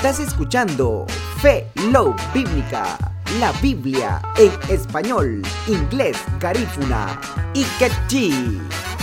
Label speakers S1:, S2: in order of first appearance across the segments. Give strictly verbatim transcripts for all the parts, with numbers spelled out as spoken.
S1: Estás escuchando Fe Love Bíblica, la Biblia en español, inglés, garífuna y quechí.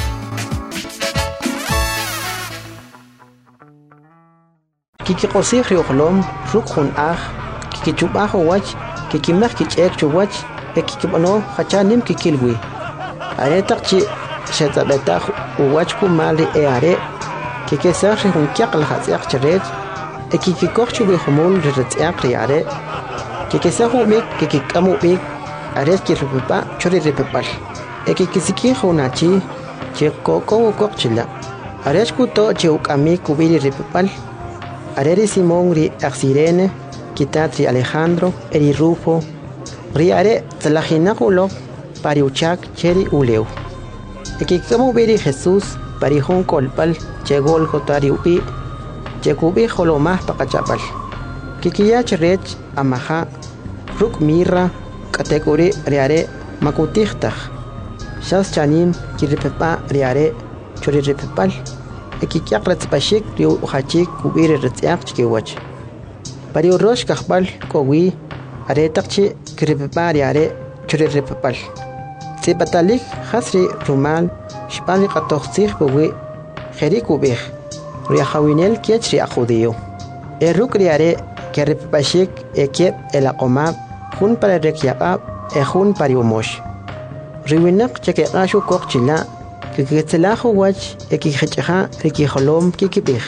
S2: Kiki qosih rioqlom ruk hun aj kiki chubaj wach kiki maj kichek chuwach e kiki bano hachanim kikilwi are taqchi shetabetaq uwach ku mali e are kiki sar hun kyaql hatsiaq chret e kiki koqchu bi khumul ritsaq ri are kiki sahu mik kiki kamu mik are kirupa chori repepal e kiki siki hunachi che koko koqchila are ku to che ukami kubili repepal Areri Simón ri Axirene, Kitatri Alejandro, eri Rufo, ri are tlajinakulo, pariuchak cheri uleu. Ekikamu biri Jesús, parijun kolpal, chegol gotari upi, chekubi holomah pakachapal. Kikiyach rech, amaha, ruk mirra, kategori riare, makutichtach. Shas chanim, kiripepa riare, chori repepal. Ekikyak ratspashik riu hachik kubiri ratsiak chkiwach. Pariu rosh kahbal kowi aretakchi kiripapari are churiripapal. Sipatalik hasri rumal shpani qatoxsih buwi kheri kubih. Riahawinel kiechri ajudiyo. Eruk riare kiripapashik ekep elaqomab hun para rekyaqab e hun pariumosh. Riwinak chekeqashu kokchila Kikitselajo wach ekijechha rikijolom kikibij.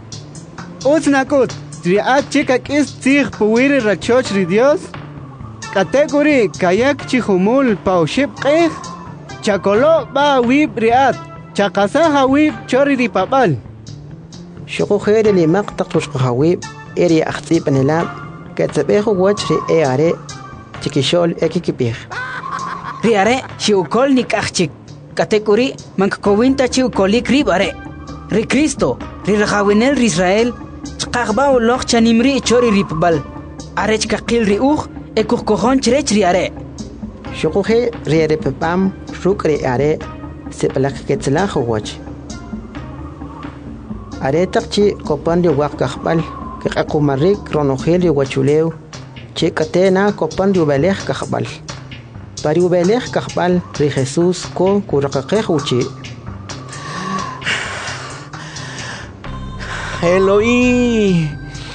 S3: Uznakut, triat chica kis tzig puwiri rachoch ri Dios. Kategori kayak chihumul pauship qej. Chakolo ba wib riat. Chakasaha wib chori ri papal.
S2: Shoko jere li maqtaq tushqahawib eri akhtsib anelab. Katsabejo wach ri eare chikishol ekikibij.
S4: Riare shiukol nikachik. Kategori mankowinta chiu kolik ribare. Ri Cristo, ri rajawinel ri Israel, chqaqba uloq chanimri chori ripbal. Arech kakil ri uj, ekukojon chrech ri are.
S2: Shokuhe ri repepam, ruk ri are, sepalak ketzelajo wach. Are takchi kopan ri wak kakbal, kakakumarik ronojel ri wachuleu, che katena kopan ri ubelej kakbal. Pariu belej kahbal ri Jesús ko kurakakej uchi.
S5: Eloí,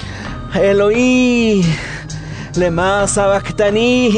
S5: Eloí, lema sabactani.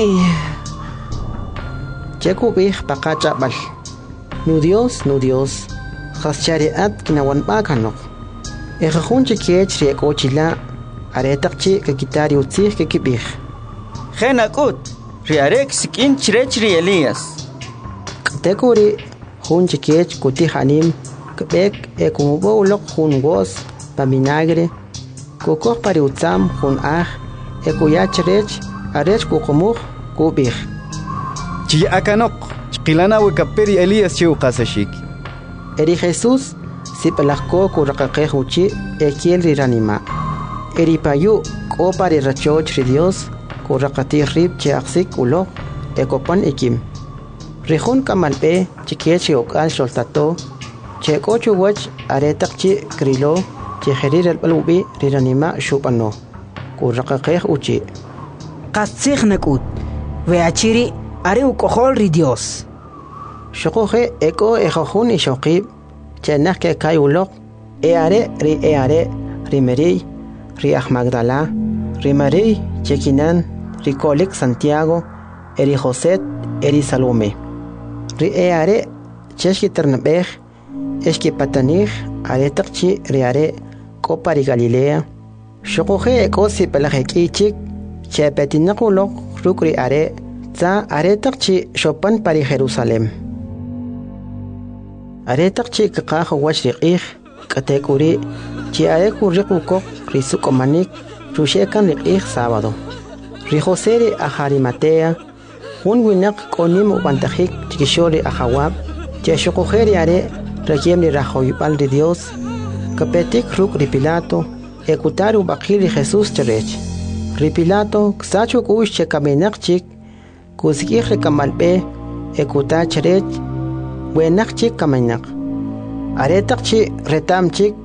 S2: Chekubij pakachabal. Nu Dios, nu Dios. Haschariat kinawan bakanok. Ejajun chikiech ri ekochila. Aretakchi kakitari utzih kekibij.
S5: Genakut. Riarek sikin chirechri Elías.
S2: Kategori hun chikech kuti hanim kbek e kumubo ulok hun gos paminagre kokok pari utsam hun ah e kuya chirech arech kukumuk kubih.
S3: Chi akanok chqilana wikaperi Elías chiu qasashik.
S2: Eri Jesús sipelakko kurakakej uchi e kiel riranima. Eri payu ko pari rachoch ri Dios Kurakati rib chiaxik ulo ekopan ikim. Rihun kamalpe chikiech okal soltato chekochu wach aretakchi krilo chejerir el balubi riranima shupano. Kurakakej uchi.
S4: Qatsig nakut. Veachiri are ukohol ri Dios.
S2: Shokoje eko ejojun ishokib chenak ke kai ulok e are ri e are rimeri ri Magdala rimari chekinan Ricolik Santiago, Eri Joset, Eri Salome. Ri eare, Cheshki Ternabej, Eski Patanij, Aretakchi, Riare, Copa Ri Galilea, Shokoje Ekosi Pelajekichik, Chepetinakulok, Rukri Are, Za Aretakchi, Chopin Pari Jerusalem. Aretakchi Kakajo Wachrik, Katekuri, Chiareku Rikukok, Risukomanik, Rushekan Rik sábado. Rijoseri a Jarimatea, un winak konim wantajik chikishori a Jawab, cheshokojeri are, requiem ni rajoypal de Dios, capetic ruk ripilato, ecutaru bakili Jesús cherech. Ripilato, xacho kush chekamenak chik, kusikih kamalpe, ecuta cherech, buenak chik kamenak. Aretak chi retam chik,